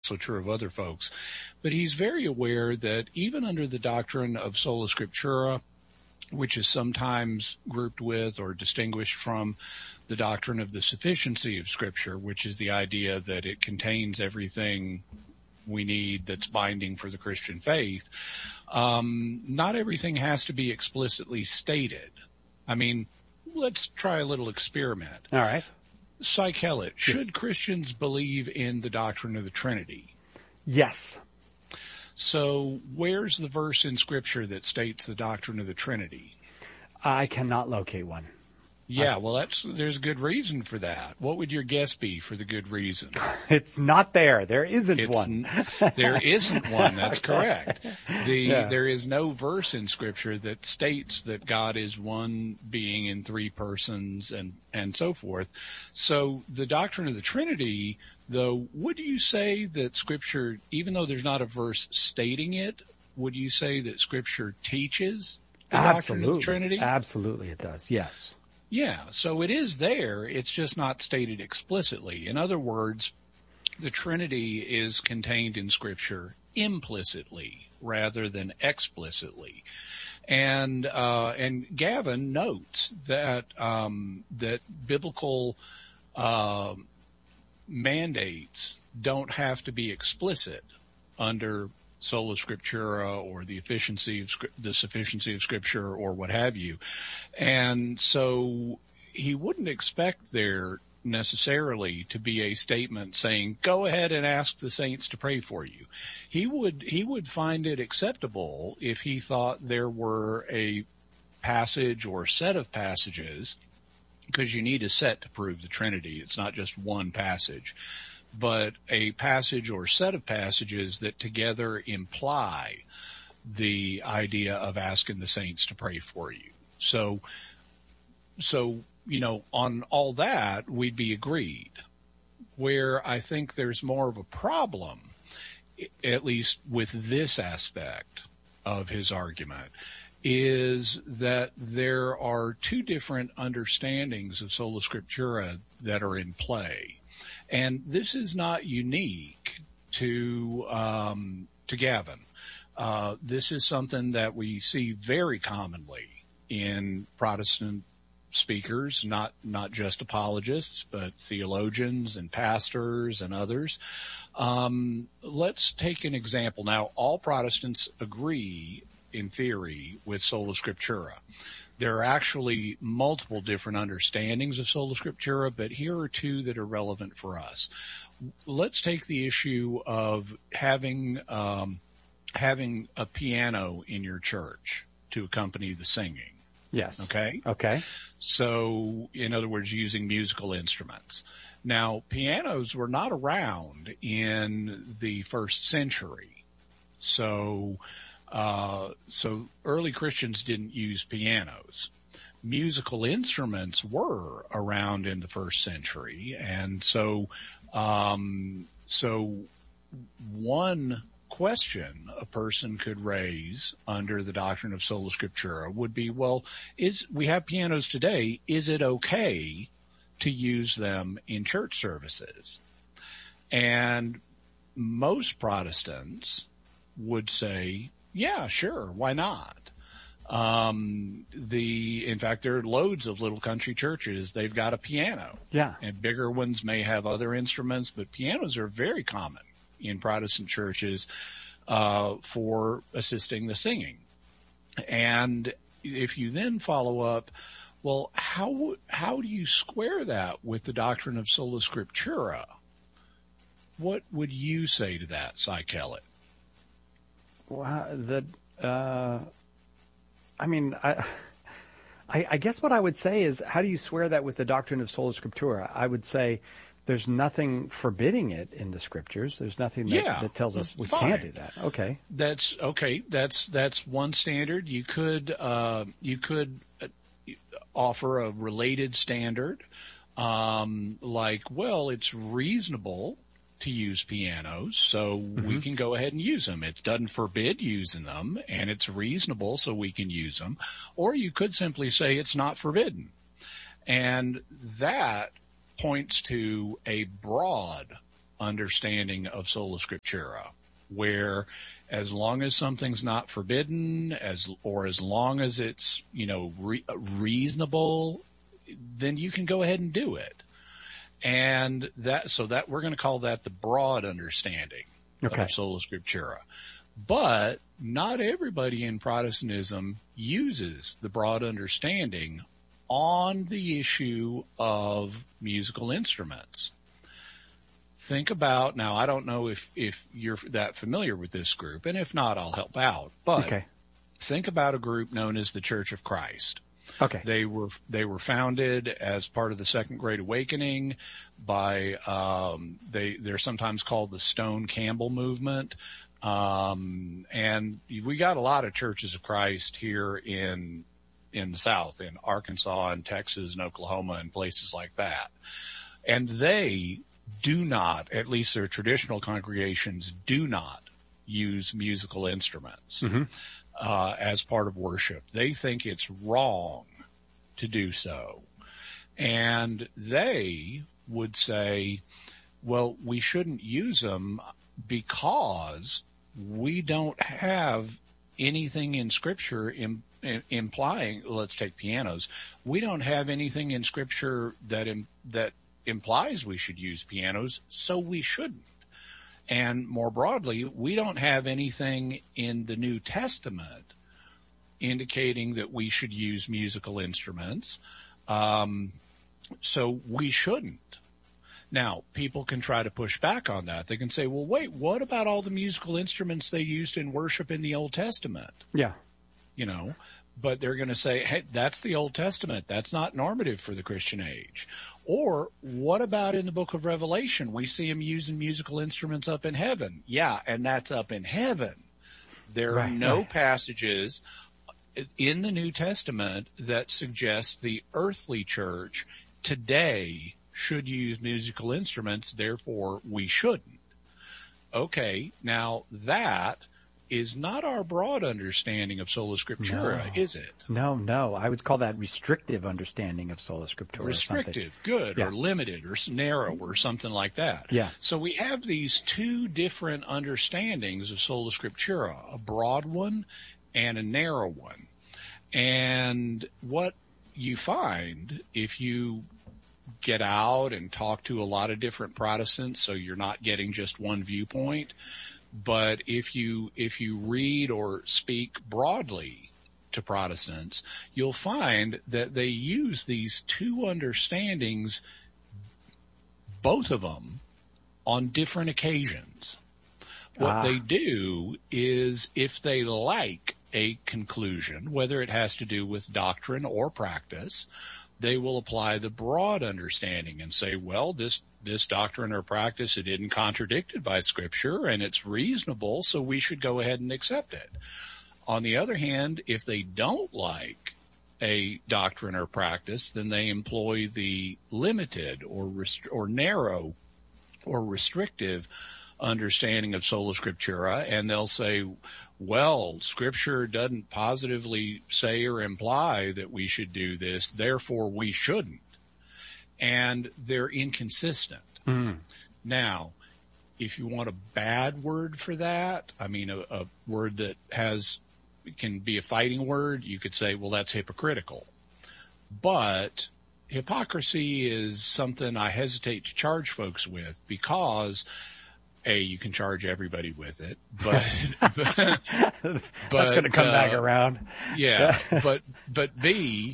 also true of other folks. But he's very aware that even under the doctrine of sola scriptura, which is sometimes grouped with or distinguished from the doctrine of the sufficiency of Scripture, which is the idea that it contains everything we need that's binding for the Christian faith, not everything has to be explicitly stated. I mean, let's try a little experiment. All right. Psychelit, should Christians believe in the doctrine of the Trinity? Yes. So where's the verse in Scripture that states the doctrine of the Trinity? I cannot locate one. Yeah, well, there's a good reason for that. What would your guess be for the good reason? It's not there. There isn't one. There isn't one. That's correct. There is no verse in Scripture that states that God is one being in three persons and so forth. So the doctrine of the Trinity, though, would you say that Scripture, even though there's not a verse stating it, would you say that Scripture teaches the doctrine of the Trinity? Absolutely it does, yes. Yeah, so it is there. It's just not stated explicitly. In other words, the Trinity is contained in Scripture implicitly rather than explicitly. And Gavin notes that that biblical mandates don't have to be explicit under sola scriptura or the sufficiency of Scripture or what have you. And so he wouldn't expect there necessarily to be a statement saying, go ahead and ask the saints to pray for you. He would find it acceptable if he thought there were a passage or set of passages, because you need a set to prove the Trinity. It's not just one passage, but a passage or set of passages that together imply the idea of asking the saints to pray for you. So, on all that, we'd be agreed. Where I think there's more of a problem, at least with this aspect of his argument, is that there are two different understandings of sola scriptura that are in play. And this is not unique to Gavin. This is something that we see very commonly in Protestant speakers, not just apologists, but theologians and pastors and others. Let's take an example. Now, all Protestants agree, in theory, with sola scriptura. There are actually multiple different understandings of sola scriptura, but here are two that are relevant for us. Let's take the issue of having a piano in your church to accompany the singing. Yes. Okay? Okay. So, in other words, using musical instruments. Now, pianos were not around in the first century. So early Christians didn't use pianos. Musical instruments were around in the first century. And so one question a person could raise under the doctrine of sola scriptura would be, well, we have pianos today. Is it okay to use them in church services? And most Protestants would say, yeah, sure. Why not? In fact, there are loads of little country churches. They've got a piano. Yeah. And bigger ones may have other instruments, but pianos are very common in Protestant churches, for assisting the singing. And if you then follow up, well, how do you square that with the doctrine of sola scriptura? What would you say to that, Psychelit? Well, I guess what I would say is, how do you square that with the doctrine of sola scriptura? I would say there's nothing forbidding it in the Scriptures. There's nothing that tells us we can't do that. Okay. That's okay. That's one standard. You could offer a related standard, like, well, it's reasonable to use pianos, so we can go ahead and use them. It doesn't forbid using them, and it's reasonable, so we can use them. Or you could simply say it's not forbidden. And that points to a broad understanding of sola scriptura, where as long as something's not forbidden, as long as it's, reasonable, then you can go ahead and do it. And that we're going to call that the broad understanding of sola scriptura. But not everybody in Protestantism uses the broad understanding on the issue of musical instruments. Think about, now I don't know if you're that familiar with this group, and if not, I'll help out. But think about a group known as the Church of Christ. Okay. They were founded as part of the Second Great Awakening by, they're sometimes called the Stone Campbell movement. And we got a lot of Churches of Christ here in the South, in Arkansas and Texas and Oklahoma and places like that. And they do not, at least their traditional congregations, do not use musical instruments as part of worship. They think it's wrong to do so. And they would say, well, we shouldn't use them because we don't have anything in Scripture implying, let's take pianos. We don't have anything in Scripture that implies we should use pianos, so we shouldn't. And more broadly, we don't have anything in the New Testament indicating that we should use musical instruments, so we shouldn't. Now, people can try to push back on that. They can say, well, wait, what about all the musical instruments they used in worship in the Old Testament? Yeah. But they're going to say, hey, that's the Old Testament. That's not normative for the Christian age. Or what about in the book of Revelation? We see them using musical instruments up in heaven. Yeah, and that's up in heaven. There are no passages in the New Testament that suggest the earthly church today should use musical instruments, therefore we shouldn't. Okay, now that is not our broad understanding of sola scriptura, is it? No. I would call that restrictive understanding of sola scriptura. Restrictive, good, or limited, or narrow, or something like that. Yeah. So we have these two different understandings of sola scriptura, a broad one and a narrow one. And what you find if you get out and talk to a lot of different Protestants, so you're not getting just one viewpoint, but if you read or speak broadly to Protestants, you'll find that they use these two understandings, both of them, on different occasions. What they do is, if they like a conclusion, whether it has to do with doctrine or practice, they will apply the broad understanding and say, well, this doctrine or practice, it isn't contradicted by Scripture, and it's reasonable, so we should go ahead and accept it. On the other hand, if they don't like a doctrine or practice, then they employ the limited or narrow or restrictive understanding of sola scriptura, and they'll say, well, Scripture doesn't positively say or imply that we should do this, therefore we shouldn't. And they're inconsistent. Now, if you want a bad word for that, I mean a word that can be a fighting word, you could say, well, that's hypocritical. But hypocrisy is something I hesitate to charge folks with because you can charge everybody with it, but that's going to come back around. Yeah, but B,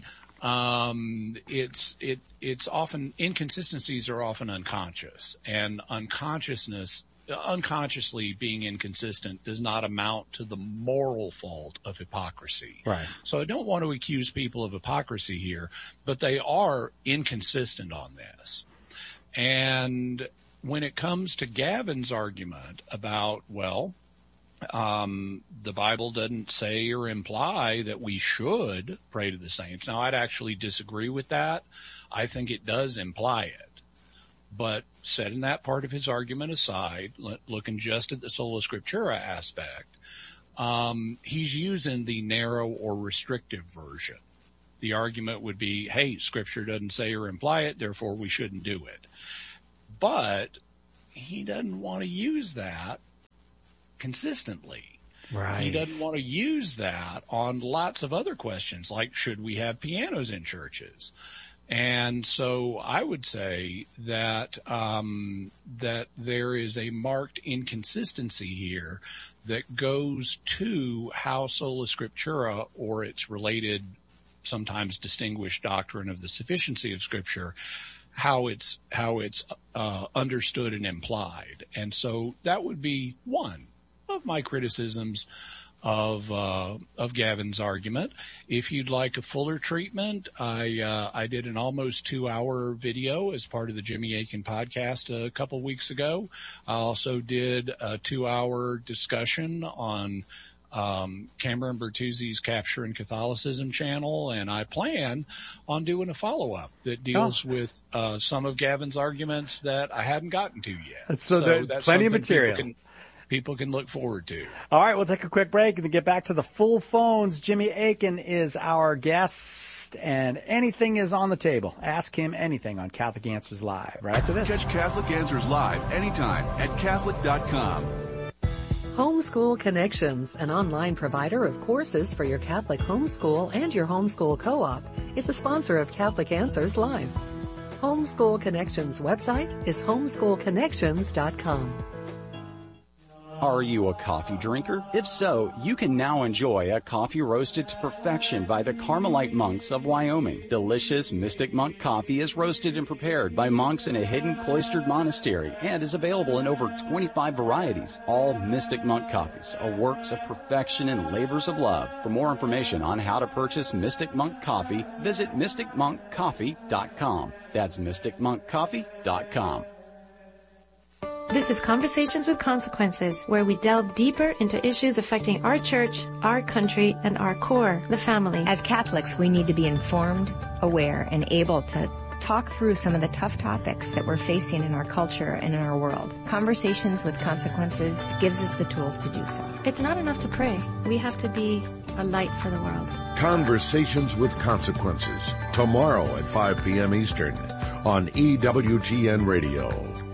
it's often, inconsistencies are often unconscious, and unconsciously being inconsistent does not amount to the moral fault of hypocrisy. Right. So I don't want to accuse people of hypocrisy here, but they are inconsistent on this. And when it comes to Gavin's argument about, well, the Bible doesn't say or imply that we should pray to the saints. Now, I'd actually disagree with that. I think it does imply it. But setting that part of his argument aside, looking just at the sola scriptura aspect, he's using the narrow or restrictive version. The argument would be, hey, Scripture doesn't say or imply it, therefore we shouldn't do it. But he doesn't want to use that consistently. Right. He doesn't want to use that on lots of other questions, like should we have pianos in churches? And so I would say that that there is a marked inconsistency here that goes to how sola scriptura, or its related, sometimes distinguished doctrine of the sufficiency of Scripture, how it's understood and implied. And so that would be one of my criticisms of Gavin's argument. If you'd like a fuller treatment, I did an almost 2-hour video as part of the Jimmy Akin podcast a couple weeks ago. I also did a 2-hour discussion on Cameron Bertuzzi's Capturing Catholicism channel, and I plan on doing a follow-up that deals with some of Gavin's arguments that I hadn't gotten to yet. So there's plenty of material. People can look forward to. All right, we'll take a quick break and then get back to the full phones. Jimmy Akin is our guest, and anything is on the table. Ask him anything on Catholic Answers Live. Right after this. Catch Catholic Answers Live anytime at Catholic.com. Homeschool Connections, an online provider of courses for your Catholic homeschool and your homeschool co-op, is the sponsor of Catholic Answers Live. Homeschool Connections website is homeschoolconnections.com. Are you a coffee drinker? If so, you can now enjoy a coffee roasted to perfection by the Carmelite monks of Wyoming. Delicious Mystic Monk coffee is roasted and prepared by monks in a hidden cloistered monastery and is available in over 25 varieties. All Mystic Monk coffees are works of perfection and labors of love. For more information on how to purchase Mystic Monk coffee, visit mysticmonkcoffee.com. That's mysticmonkcoffee.com. This is Conversations with Consequences, where we delve deeper into issues affecting our church, our country, and our core, the family. As Catholics, we need to be informed, aware, and able to talk through some of the tough topics that we're facing in our culture and in our world. Conversations with Consequences gives us the tools to do so. It's not enough to pray. We have to be a light for the world. Conversations with Consequences, tomorrow at 5 p.m. Eastern on EWTN Radio.